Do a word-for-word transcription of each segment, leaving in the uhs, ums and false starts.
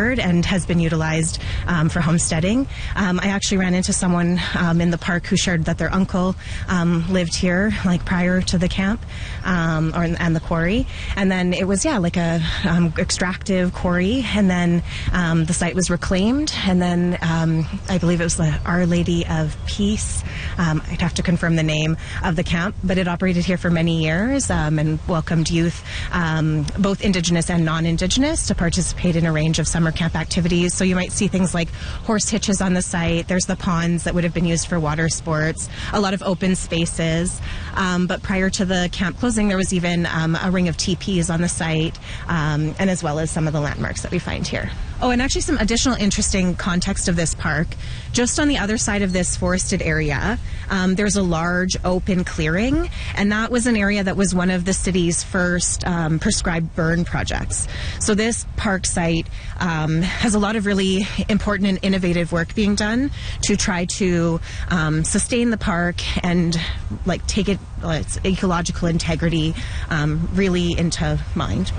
restored and has been utilized um, for homesteading. Um, I actually ran into someone um, in the park who shared that their uncle um, lived here, like prior to the camp um, or and the quarry. And then it was, yeah, like a um, extractive quarry. And then um, the site was reclaimed. And then um, I believe it was the Our Lady of Peace. Um, I'd have to confirm the name of the camp, but it operated here for many years um, and welcomed youth, um, both Indigenous and non-Indigenous, to participate in a range of summer camp activities. So you might see things like horse hitches on the site. There's the ponds that would have been used for water sports, a lot of open spaces. Um, but prior to the camp closing, there was even um, a ring of teepees on the site, um, and as well as some of the landmarks that we find here. Oh, and actually some additional interesting context of this park. Just on the other side of this forested area, um, there's a large open clearing, and that was an area that was one of the city's first um, prescribed burn projects. So this park site um, has a lot of really important and innovative work being done to try to um, sustain the park and like take it, uh, its ecological integrity um, really into mind.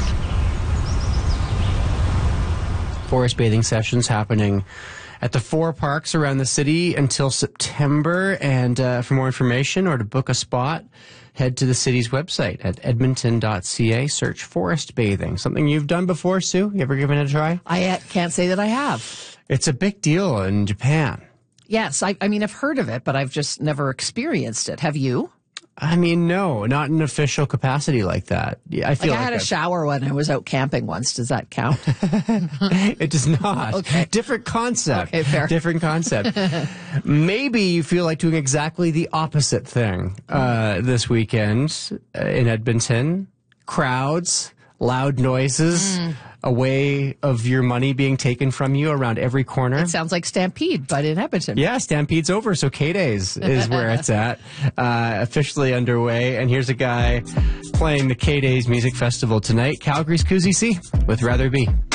Forest bathing sessions happening at the four parks around the city until September. And uh, for more information or to book a spot, head to the city's website at edmonton dot c a. Search forest bathing. Something you've done before, Sue? You ever given it a try? I uh, can't say that I have. It's a big deal in Japan. Yes, I, I mean, I've heard of it, but I've just never experienced it. Have you? I mean, no, not in an official capacity like that. I feel like I like had I've... a shower when I was out camping once. Does that count? It does not. Okay. Different concept. Okay, fair. Different concept. Maybe you feel like doing exactly the opposite thing uh, this weekend uh, in Edmonton. Crowds, loud noises, mm. a way of your money being taken from you around every corner. It sounds like Stampede, but in Edmonton. Yeah, Stampede's over, so K-Days is where it's at. Uh, officially underway, and here's a guy playing the K-Days Music Festival tonight, Calgary's Kuzi C with Rather Be.